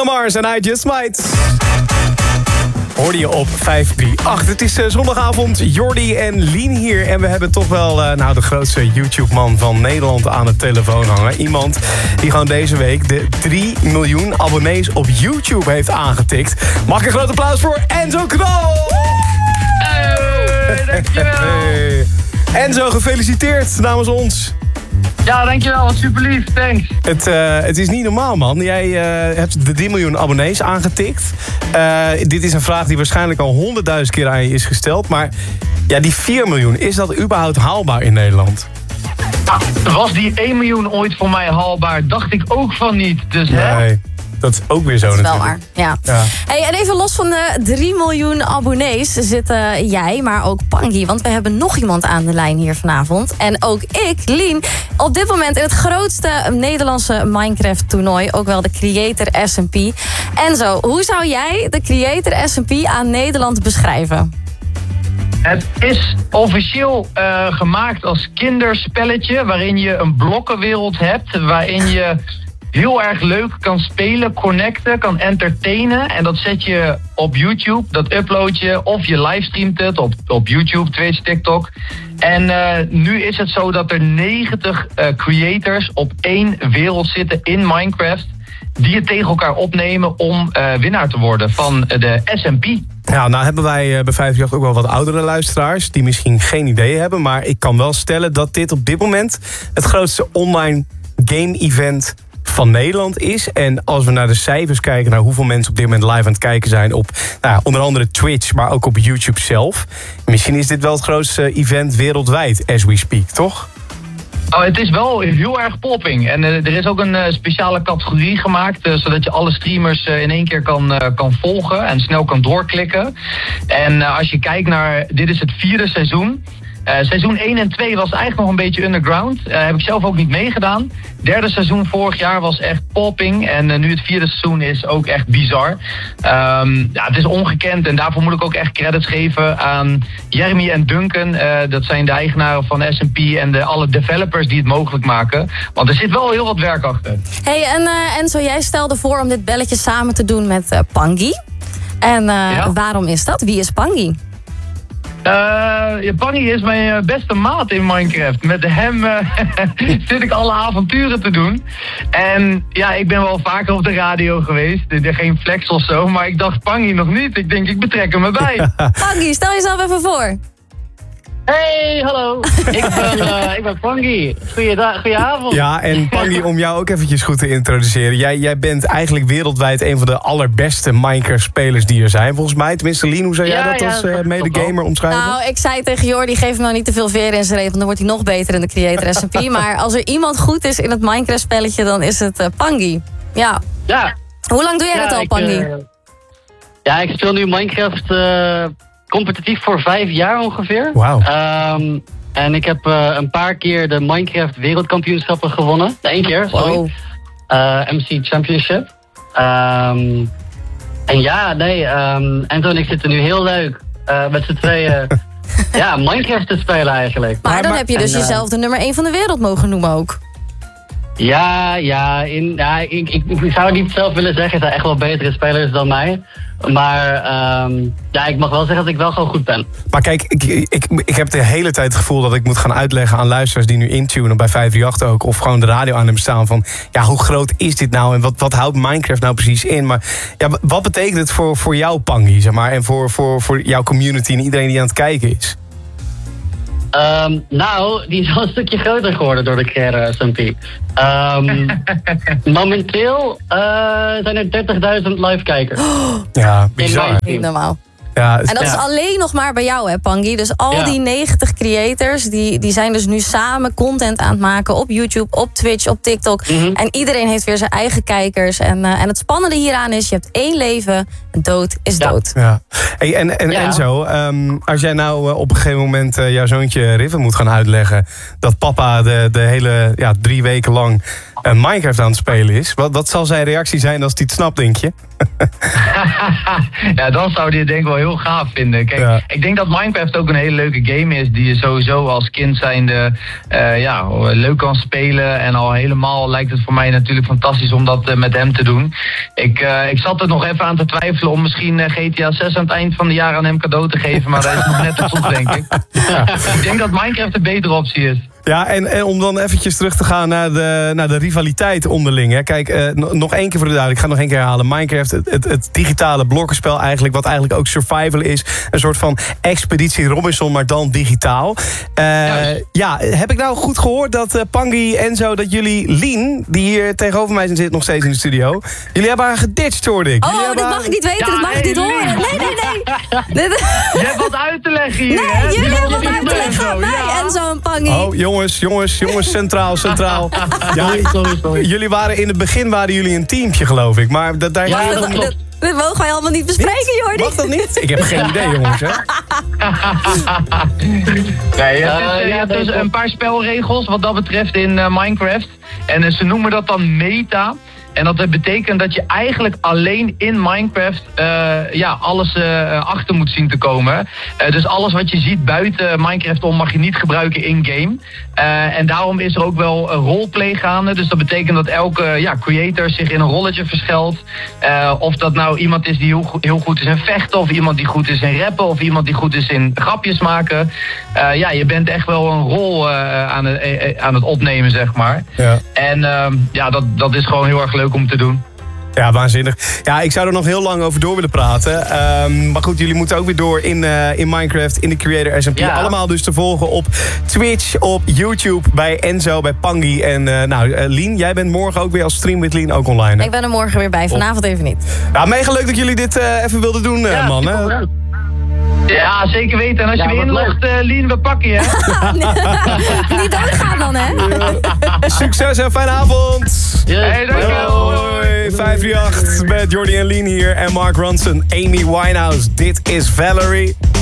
Bruno Mars en I Just Might. Hoorde je op 538. Het is zondagavond, Jordi en Lien hier. En we hebben toch wel de grootste YouTube-man van Nederland aan de telefoon hangen. Iemand die gewoon deze week de 3 miljoen abonnees op YouTube heeft aangetikt. Mag ik een groot applaus voor Enzo Knol! Hey, dankjewel! Hey. Enzo, gefeliciteerd namens ons. Ja, dankjewel. Wat super lief. Thanks. Het is niet normaal, man. Jij hebt de 3 miljoen abonnees aangetikt. Dit is een vraag die waarschijnlijk al 100.000 keer aan je is gesteld. Maar ja, die 4 miljoen, is dat überhaupt haalbaar in Nederland? Was die 1 miljoen ooit voor mij haalbaar? Dacht ik ook van niet. Dus nee. Dat is ook weer zo dat is natuurlijk. Wel waar, ja. Hey, en even los van de 3 miljoen abonnees zitten jij, maar ook Pangy. Want we hebben nog iemand aan de lijn hier vanavond. En ook ik, Lien, op dit moment in het grootste Nederlandse Minecraft-toernooi. Ook wel de Creator SMP. Enzo, hoe zou jij de Creator SMP aan Nederland beschrijven? Het is officieel gemaakt als kinderspelletje, waarin je een blokkenwereld hebt, waarin je heel erg leuk kan spelen, connecten, kan entertainen. En dat zet je op YouTube, dat upload je of je livestreamt het op YouTube, Twitch, TikTok. En nu is het zo dat er 90 creators op één wereld zitten in Minecraft, die het tegen elkaar opnemen om winnaar te worden van de SMP. Ja, nou hebben wij bij 538 ook wel wat oudere luisteraars die misschien geen idee hebben. Maar ik kan wel stellen dat dit op dit moment het grootste online game-event van Nederland is. En als we naar de cijfers kijken, naar hoeveel mensen op dit moment live aan het kijken zijn op onder andere Twitch, maar ook op YouTube zelf. Misschien is dit wel het grootste event wereldwijd, as we speak, toch? Oh, het is wel heel erg popping. En er is ook een speciale categorie gemaakt, zodat je alle streamers in één keer kan volgen en snel kan doorklikken. En als je kijkt naar, dit is het 4e seizoen. Seizoen 1 en 2 was eigenlijk nog een beetje underground. Heb ik zelf ook niet meegedaan. 3e seizoen vorig jaar was echt popping. En nu het 4e seizoen is ook echt bizar. Het is ongekend. En daarvoor moet ik ook echt credits geven aan Jeremy en Duncan. Dat zijn de eigenaren van SMP en alle developers die het mogelijk maken. Want er zit wel heel wat werk achter. Hey, en Enzo, jij stelde voor om dit belletje samen te doen met Pangy. En waarom is dat? Wie is Pangy? Pangy is mijn beste maat in Minecraft. Met hem zit ik alle avonturen te doen. En ja, ik ben wel vaker op de radio geweest. Geen flex of zo, maar ik dacht Pangy nog niet. Ik denk, ik betrek hem erbij. Pangy, stel jezelf even voor. Hey, hallo. Ik ben Pangy. Goedenavond. Ja, en Pangy, om jou ook eventjes goed te introduceren. Jij bent eigenlijk wereldwijd een van de allerbeste Minecraft-spelers die er zijn, volgens mij. Tenminste, Lien, hoe zou jij dat als mede-gamer omschrijven? Nou, ik zei tegen Jordi, geef hem nou niet te veel veer in zijn reet, want dan wordt hij nog beter in de Creator SMP. Maar als er iemand goed is in het Minecraft-spelletje, dan is het Pangy. Ja. Hoe lang doe jij dat al, Pangy? Ik speel nu Minecraft competitief voor 5 jaar ongeveer. Wauw. En ik heb een paar keer de Minecraft wereldkampioenschappen gewonnen. 1 keer, sorry. Wow. MC Championship. Enzo en ik zitten nu heel leuk met z'n tweeën Minecraft te spelen eigenlijk. Maar dan heb je dus jezelf de nummer 1 van de wereld mogen noemen ook. Ik zou het niet zelf willen zeggen. Er zijn echt wel betere spelers dan mij. Maar ik mag wel zeggen dat ik wel gewoon goed ben. Maar kijk, ik heb de hele tijd het gevoel dat ik moet gaan uitleggen aan luisteraars die nu intunen bij 538 ook, of gewoon de radio aan hem staan van, hoe groot is dit nou en wat houdt Minecraft nou precies in? Maar wat betekent het voor jou, Pangy, zeg maar, en voor jouw community en iedereen die aan het kijken is? Die is wel een stukje groter geworden door de Creator SMP. Momenteel zijn er 30.000 live kijkers. Ja, bizar. Niet normaal. Ja, en dat is alleen nog maar bij jou, hè, Pangy? Dus al die 90 creators, die zijn dus nu samen content aan het maken op YouTube, op Twitch, op TikTok. Mm-hmm. En iedereen heeft weer zijn eigen kijkers. En het spannende hieraan is, je hebt 1 leven, dood is dood. Ja. Hey, en Enzo, als jij nou op een gegeven moment jouw zoontje Riven moet gaan uitleggen dat papa de hele 3 weken lang Minecraft aan het spelen is. Wat zal zijn reactie zijn als hij het snapt, denk je? Ja, dan zou hij het denk ik wel heel gaaf vinden. Kijk, ik denk dat Minecraft ook een hele leuke game is... die je sowieso als kind zijnde leuk kan spelen. En al helemaal lijkt het voor mij natuurlijk fantastisch om dat met hem te doen. Ik zat er nog even aan te twijfelen om misschien GTA 6 aan het eind van het jaar aan hem cadeau te geven. Maar dat is nog net te vroeg, denk ik. Ik denk dat Minecraft een betere optie is. Ja, en om dan eventjes terug te gaan naar de rivaliteit onderling. Hè. Kijk, nog één keer voor de duidelijkheid. Ik ga het nog één keer herhalen. Minecraft, het digitale blokkenspel eigenlijk... wat eigenlijk ook survival is. Een soort van Expeditie Robinson, maar dan digitaal. Ja, heb ik nou goed gehoord dat Pangy, Enzo... dat jullie Lien, die hier tegenover mij zit nog steeds in de studio... jullie hebben haar geditcht, hoorde ik. Oh, dat mag ik niet weten, dat mag ik niet horen. Nee. Je hebt wat uit te leggen hier, hè? Nee, jullie hebben wat uit te leggen aan mij, Enzo en Pangy. Oh, jongens, centraal. Ja, Sorry. Jullie waren in het begin een teampje, geloof ik. Maar daar Ja, dat mogen wij allemaal niet bespreken, Jordi. Mag dat niet? Ik heb geen idee, jongens. Hè? Nee, je hebt dus een paar spelregels wat dat betreft in Minecraft. En ze noemen dat dan meta. En dat betekent dat je eigenlijk alleen in Minecraft alles achter moet zien te komen. Dus alles wat je ziet buiten Minecraft om mag je niet gebruiken in-game. En daarom is er ook wel roleplay gaande. Dus dat betekent dat elke creator zich in een rolletje verschilt. Of dat nou iemand is die heel goed is in vechten. Of iemand die goed is in rappen. Of iemand die goed is in grapjes maken. Je bent echt wel een rol aan het opnemen, zeg maar. Ja. En dat is gewoon heel erg leuk om te doen. Ja, waanzinnig. Ja, ik zou er nog heel lang over door willen praten. Maar goed, jullie moeten ook weer door in Minecraft, in de Creator SMP. Ja. Allemaal dus te volgen op Twitch, op YouTube, bij Enzo, bij Pangy. En Lien, jij bent morgen ook weer als Stream with Lien ook online. Hè? Ik ben er morgen weer bij, vanavond even niet. Ja, mega leuk dat jullie dit even wilden doen, man. Hè? Ja, zeker weten. En als je weer inlogt, Lien, we pakken je. Niet doodgaan dan, hè? Succes en fijne avond. Hey, dankjewel. Hoi, 538 met Jordi en Lien hier. En Mark Ronson, Amy Winehouse. Dit is Valerie.